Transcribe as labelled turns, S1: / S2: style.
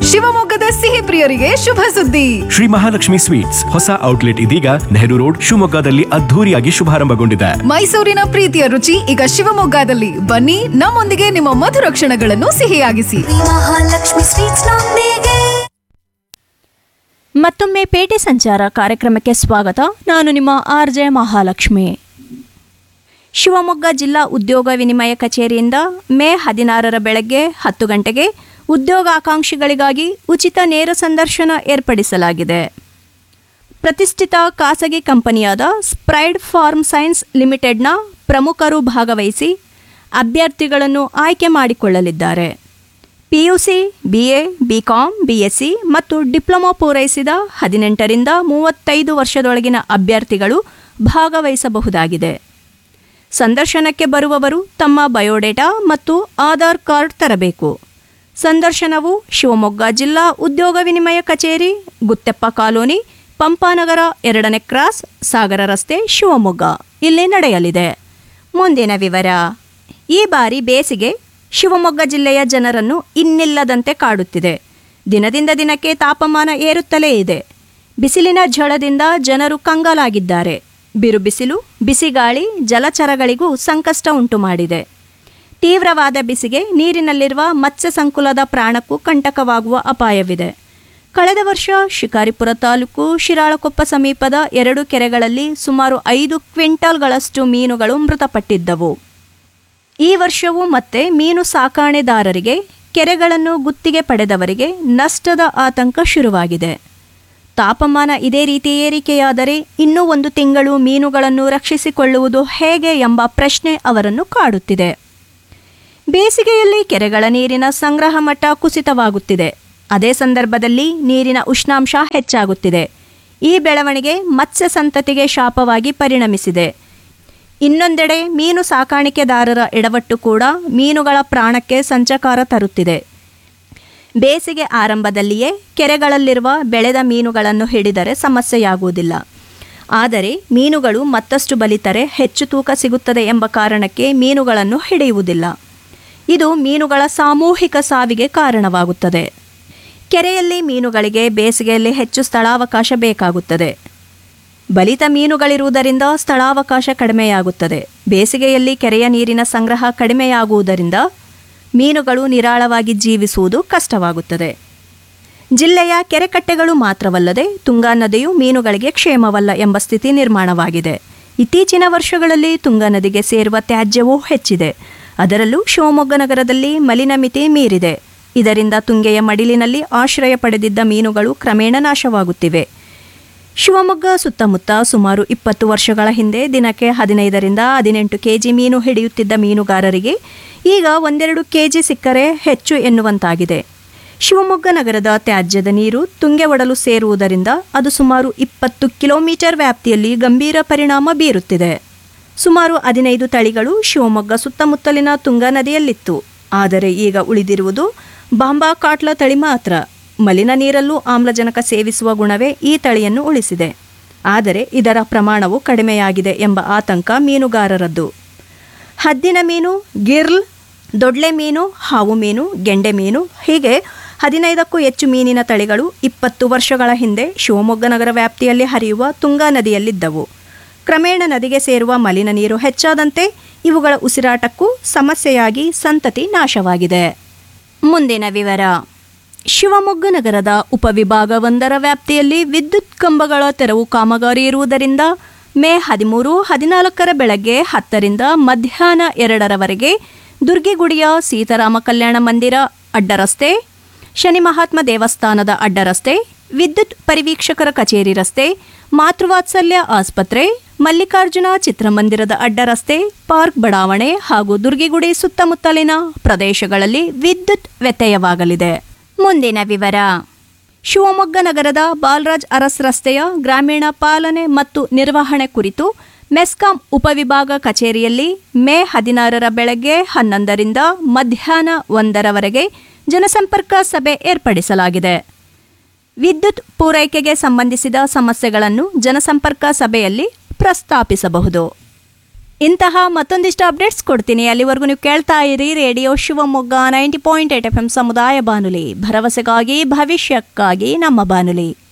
S1: ಶಿವಮೊಗ್ಗದ ಸಿಹಿ ಪ್ರಿಯರಿಗೆ ಶುಭ ಸುದ್ದಿ.
S2: ಶ್ರೀ ಮಹಾಲಕ್ಷ್ಮಿ ಸ್ವೀಟ್ಸ್ ಹೊಸ ಔಟ್ಲೆಟ್ ಇದೀಗ ನೆಹರು ರೋಡ್ ಶಿವಮೊಗ್ಗದಲ್ಲಿ ಅದ್ಧೂರಿಯಾಗಿ ಶುಭಾರಂಭಗೊಂಡಿದೆ.
S1: ಮೈಸೂರಿನ ಪ್ರೀತಿಯ ರುಚಿ ಈಗ ಶಿವಮೊಗ್ಗದಲ್ಲಿ. ಬನ್ನಿ, ನಮ್ಮೊಂದಿಗೆ ನಿಮ್ಮ ಮಧುರ ಕ್ಷಣಗಳನ್ನು ಸಿಹಿಯಾಗಿಸಿ.
S3: ಮಹಾಲಕ್ಷ್ಮಿ ಸ್ವೀಟ್ಸ್ ನೊಂದಿಗೆ.
S4: ಮತ್ತೊಮ್ಮೆ ಪೇಟೆ ಸಂಚಾರ ಕಾರ್ಯಕ್ರಮಕ್ಕೆ ಸ್ವಾಗತ. ನಾನು ನಿಮ್ಮ RJ ಮಹಾಲಕ್ಷ್ಮಿ. ಶಿವಮೊಗ್ಗ ಜಿಲ್ಲಾ ಉದ್ಯೋಗ ವಿನಿಮಯ ಕಚೇರಿಯಿಂದ ಮೇ 16 ಬೆಳಗ್ಗೆ 10 ಗಂಟೆಗೆ ಉದ್ಯೋಗಾಕಾಂಕ್ಷಿಗಳಿಗಾಗಿ ಉಚಿತ ನೇರ ಸಂದರ್ಶನ ಏರ್ಪಡಿಸಲಾಗಿದೆ. ಪ್ರತಿಷ್ಠಿತ ಖಾಸಗಿ ಕಂಪನಿಯಾದ ಸ್ಪ್ರೈಡ್ ಫಾರ್ಮ್ ಸೈನ್ಸ್ ಲಿಮಿಟೆಡ್ನ ಪ್ರಮುಖರು ಭಾಗವಹಿಸಿ ಅಭ್ಯರ್ಥಿಗಳನ್ನು ಆಯ್ಕೆ ಮಾಡಿಕೊಳ್ಳಲಿದ್ದಾರೆ. PUC, BA, BCom, BSc ಮತ್ತು ಡಿಪ್ಲೊಮಾ ಪೂರೈಸಿದ 18ರಿಂದ 35 ವರ್ಷದೊಳಗಿನ ಅಭ್ಯರ್ಥಿಗಳು ಭಾಗವಹಿಸಬಹುದಾಗಿದೆ. ಸಂದರ್ಶನಕ್ಕೆ ಬರುವವರು ತಮ್ಮ ಬಯೋಡೇಟಾ ಮತ್ತು ಆಧಾರ್ ಕಾರ್ಡ್ ತರಬೇಕು. ಸಂದರ್ಶನವು ಶಿವಮೊಗ್ಗ ಜಿಲ್ಲಾ ಉದ್ಯೋಗ ವಿನಿಮಯ ಕಚೇರಿ, ಗುತ್ತೆಪ್ಪ ಕಾಲೋನಿ, ಪಂಪಾನಗರ 2ನೇ ಕ್ರಾಸ್, ಸಾಗರ ರಸ್ತೆ, ಶಿವಮೊಗ್ಗ ಇಲ್ಲಿ ನಡೆಯಲಿದೆ. ಮುಂದಿನ ವಿವರ. ಈ ಬಾರಿ ಬೇಸಿಗೆ ಶಿವಮೊಗ್ಗ ಜಿಲ್ಲೆಯ ಜನರನ್ನು ಇನ್ನಿಲ್ಲದಂತೆ ಕಾಡುತ್ತಿದೆ. ದಿನದಿಂದ ದಿನಕ್ಕೆ ತಾಪಮಾನ ಏರುತ್ತಲೇ ಇದೆ. ಬಿಸಿಲಿನ ಝಳದಿಂದ ಜನರು ಕಂಗಾಲಾಗಿದ್ದಾರೆ. ಬಿರುಬಿಸಿಲು, ಬಿಸಿಗಾಳಿ ಜಲಚರಗಳಿಗೂ ಸಂಕಷ್ಟ ಉಂಟು ಮಾಡಿದೆ. ತೀವ್ರವಾದ ಬಿಸಿಗೆ ನೀರಿನಲ್ಲಿರುವ ಮತ್ಸ್ಯ ಸಂಕುಲದ ಪ್ರಾಣಕ್ಕೂ ಕಂಟಕವಾಗುವ ಅಪಾಯವಿದೆ. ಕಳೆದ ವರ್ಷ ಶಿಕಾರಿಪುರ ತಾಲೂಕು ಶಿರಾಳಕೊಪ್ಪ ಸಮೀಪದ 2 ಕೆರೆಗಳಲ್ಲಿ ಸುಮಾರು 5 ಕ್ವಿಂಟಾಲ್ಗಳಷ್ಟು ಮೀನುಗಳು ಮೃತಪಟ್ಟಿದ್ದವು. ಈ ವರ್ಷವೂ ಮತ್ತೆ ಮೀನು ಸಾಕಾಣೆದಾರರಿಗೆ, ಕೆರೆಗಳನ್ನು ಗುತ್ತಿಗೆ ಪಡೆದವರಿಗೆ ನಷ್ಟದ ಆತಂಕ ಶುರುವಾಗಿದೆ. ತಾಪಮಾನ ಇದೇ ರೀತಿ ಏರಿಕೆಯಾದರೆ ಇನ್ನೂ 1 ತಿಂಗಳು ಮೀನುಗಳನ್ನು ರಕ್ಷಿಸಿಕೊಳ್ಳುವುದು ಹೇಗೆ ಎಂಬ ಪ್ರಶ್ನೆ ಅವರನ್ನು ಕಾಡುತ್ತಿದೆ. ಬೇಸಿಗೆಯಲ್ಲಿ ಕೆರೆಗಳ ನೀರಿನ ಸಂಗ್ರಹ ಮಟ್ಟ ಕುಸಿತವಾಗುತ್ತಿದೆ. ಅದೇ ಸಂದರ್ಭದಲ್ಲಿ ನೀರಿನ ಉಷ್ಣಾಂಶ ಹೆಚ್ಚಾಗುತ್ತಿದೆ. ಈ ಬೆಳವಣಿಗೆ ಮತ್ಸ್ಯ ಸಂತತಿಗೆ ಶಾಪವಾಗಿ ಪರಿಣಮಿಸಿದೆ. ಇನ್ನೊಂದೆಡೆ ಮೀನು ಸಾಕಾಣಿಕೆದಾರರ ಎಡವಟ್ಟು ಕೂಡ ಮೀನುಗಳ ಪ್ರಾಣಕ್ಕೆ ಸಂಚಕಾರ ತರುತ್ತಿದೆ. ಬೇಸಿಗೆ ಆರಂಭದಲ್ಲಿಯೇ ಕೆರೆಗಳಲ್ಲಿರುವ ಬೆಳೆದ ಮೀನುಗಳನ್ನು ಹಿಡಿದರೆ ಸಮಸ್ಯೆಯಾಗುವುದಿಲ್ಲ. ಆದರೆ ಮೀನುಗಳು ಮತ್ತಷ್ಟು ಬಲಿತರೆ ಹೆಚ್ಚು ತೂಕ ಸಿಗುತ್ತದೆ ಎಂಬ ಕಾರಣಕ್ಕೆ ಮೀನುಗಳನ್ನು ಹಿಡಿಯುವುದಿಲ್ಲ. ಇದು ಮೀನುಗಳ ಸಾಮೂಹಿಕ ಸಾವಿಗೆ ಕಾರಣವಾಗುತ್ತದೆ. ಕೆರೆಯಲ್ಲಿ ಮೀನುಗಳಿಗೆ ಬೇಸಿಗೆಯಲ್ಲಿ ಹೆಚ್ಚು ಸ್ಥಳಾವಕಾಶ ಬೇಕಾಗುತ್ತದೆ. ಬಲಿತ ಮೀನುಗಳಿರುವುದರಿಂದ ಸ್ಥಳಾವಕಾಶ ಕಡಿಮೆಯಾಗುತ್ತದೆ. ಬೇಸಿಗೆಯಲ್ಲಿ ಕೆರೆಯ ನೀರಿನ ಸಂಗ್ರಹ ಕಡಿಮೆಯಾಗುವುದರಿಂದ ಮೀನುಗಳು ನಿರಾಳವಾಗಿ ಜೀವಿಸುವುದು ಕಷ್ಟವಾಗುತ್ತದೆ. ಜಿಲ್ಲೆಯ ಕೆರೆಕಟ್ಟೆಗಳು ಮಾತ್ರವಲ್ಲದೆ ತುಂಗಾ ನದಿಯು ಮೀನುಗಳಿಗೆ ಕ್ಷೇಮವಲ್ಲ ಎಂಬ ಸ್ಥಿತಿ ನಿರ್ಮಾಣವಾಗಿದೆ. ಇತ್ತೀಚಿನ ವರ್ಷಗಳಲ್ಲಿ ತುಂಗಾ ನದಿಗೆ ಸೇರುವ ತ್ಯಾಜ್ಯವೂ ಹೆಚ್ಚಿದೆ. ಅದರಲ್ಲೂ ಶಿವಮೊಗ್ಗ ನಗರದಲ್ಲಿ ಮಲಿನ ಮಿತಿ ಮೀರಿದೆ. ಇದರಿಂದ ತುಂಗೆಯ ಮಡಿಲಿನಲ್ಲಿ ಆಶ್ರಯ ಪಡೆದಿದ್ದ ಮೀನುಗಳು ಕ್ರಮೇಣ ನಾಶವಾಗುತ್ತಿವೆ. ಶಿವಮೊಗ್ಗ ಸುತ್ತಮುತ್ತ ಸುಮಾರು 20 ವರ್ಷಗಳ ಹಿಂದೆ ದಿನಕ್ಕೆ 15ರಿಂದ 18 ಕೆಜಿ ಮೀನು ಹಿಡಿಯುತ್ತಿದ್ದ ಮೀನುಗಾರರಿಗೆ ಈಗ 1-2 ಕೆಜಿ ಸಿಕ್ಕರೆ ಹೆಚ್ಚು ಎನ್ನುವಂತಾಗಿದೆ. ಶಿವಮೊಗ್ಗ ನಗರದ ತ್ಯಾಜ್ಯದ ನೀರು ತುಂಗೆ ಒಡಲು ಸೇರುವುದರಿಂದ ಅದು ಸುಮಾರು 20 ಕಿಲೋಮೀಟರ್ ವ್ಯಾಪ್ತಿಯಲ್ಲಿ ಗಂಭೀರ ಪರಿಣಾಮ ಬೀರುತ್ತಿದೆ. ಸುಮಾರು 15 ತಳಿಗಳು ಶಿವಮೊಗ್ಗ ಸುತ್ತಮುತ್ತಲಿನ ತುಂಗಾ ನದಿಯಲ್ಲಿತ್ತು. ಆದರೆ ಈಗ ಉಳಿದಿರುವುದು ಬಾಂಬಾ ಕಾಟ್ಲಾ ತಳಿ ಮಾತ್ರ. ಮಲಿನ ನೀರಲ್ಲೂ ಆಮ್ಲಜನಕ ಸೇವಿಸುವ ಗುಣವೇ ಈ ತಳಿಯನ್ನು ಉಳಿಸಿದೆ. ಆದರೆ ಇದರ ಪ್ರಮಾಣವು ಕಡಿಮೆಯಾಗಿದೆ ಎಂಬ ಆತಂಕ ಮೀನುಗಾರರದ್ದು. ಹದ್ದಿನ ಮೀನು, ಗಿರ್ಲ್, ದೊಡ್ಲೆ ಮೀನು, ಹಾವು ಮೀನು, ಗೆಂಡೆ ಮೀನು ಹೀಗೆ 15ಕ್ಕೂ ಹೆಚ್ಚು ಮೀನಿನ ತಳಿಗಳು 20 ವರ್ಷಗಳ ಹಿಂದೆ ಶಿವಮೊಗ್ಗ ನಗರ ವ್ಯಾಪ್ತಿಯಲ್ಲಿ ಹರಿಯುವ ತುಂಗಾ ನದಿಯಲ್ಲಿದ್ದವು. ಕ್ರಮೇಣ ನದಿಗೆ ಸೇರುವ ಮಲಿನ ನೀರು ಹೆಚ್ಚಾದಂತೆ ಇವುಗಳ ಉಸಿರಾಟಕ್ಕೂ ಸಮಸ್ಯೆಯಾಗಿ ಸಂತತಿ ನಾಶವಾಗಿದೆ. ಮುಂದಿನ ವಿವರ. ಶಿವಮೊಗ್ಗ ನಗರದ ಉಪವಿಭಾಗ 1ರ ವ್ಯಾಪ್ತಿಯಲ್ಲಿ ವಿದ್ಯುತ್ ಕಂಬಗಳ ತೆರವು ಕಾಮಗಾರಿ ಇರುವುದರಿಂದ ಮೇ 13, 14 ಬೆಳಗ್ಗೆ 10ರಿಂದ ಮಧ್ಯಾಹ್ನ 2ರವರೆಗೆ ದುರ್ಗಿಗುಡಿಯ ಸೀತಾರಾಮ ಕಲ್ಯಾಣ ಮಂದಿರ ಅಡ್ಡರಸ್ತೆ, ಶನಿ ಮಹಾತ್ಮ ದೇವಸ್ಥಾನದ ಅಡ್ಡರಸ್ತೆ, ವಿದ್ಯುತ್ ಪರಿವೀಕ್ಷಕರ ಕಚೇರಿ ರಸ್ತೆ, ಮಾತೃವಾತ್ಸಲ್ಯ ಆಸ್ಪತ್ರೆ, ಮಲ್ಲಿಕಾರ್ಜುನ ಚಿತ್ರಮಂದಿರದ ಅಡ್ಡರಸ್ತೆ, ಪಾರ್ಕ್ ಬಡಾವಣೆ ಹಾಗೂ ದುರ್ಗಿಗುಡಿ ಸುತ್ತಮುತ್ತಲಿನ ಪ್ರದೇಶಗಳಲ್ಲಿ ವಿದ್ಯುತ್ ವ್ಯತ್ಯಯವಾಗಲಿದೆ. ಮುಂದಿನ ವಿವರ. ಶಿವಮೊಗ್ಗ ನಗರದ ಬಾಲರಾಜ್ ಅರಸ್ ರಸ್ತೆಯ ಗ್ರಾಮೀಣ ಪಾಲನೆ ಮತ್ತು ನಿರ್ವಹಣೆ ಕುರಿತು ಮೆಸ್ಕಾಂ ಉಪವಿಭಾಗ ಕಚೇರಿಯಲ್ಲಿ ಮೇ 16 ಬೆಳಗ್ಗೆ 11ರಿಂದ ಮಧ್ಯಾಹ್ನ 1ರವರೆಗೆ ಜನಸಂಪರ್ಕ ಸಭೆ ಏರ್ಪಡಿಸಲಾಗಿದೆ. ವಿದ್ಯುತ್ ಪೂರೈಕೆಗೆ ಸಂಬಂಧಿಸಿದ ಸಮಸ್ಯೆಗಳನ್ನು ಜನಸಂಪರ್ಕ ಸಭೆಯಲ್ಲಿ ಪ್ರಸ್ತಾಪಿಸಬಹುದು. ಇಂತಹ ಮತ್ತೊಂದಿಷ್ಟು ಅಪ್ಡೇಟ್ಸ್ ಕೊಡ್ತೀನಿ. ಅಲ್ಲಿವರೆಗೂ ನೀವು ಕೇಳ್ತಾ ಇರಿ ರೇಡಿಯೋ ಶಿವಮೊಗ್ಗ 90.8 FM ಸಮುದಾಯ ಬಾನುಲಿ, ಭರವಸೆಗಾಗಿ ಭವಿಷ್ಯಕ್ಕಾಗಿ ನಮ್ಮ ಬಾನುಲಿ.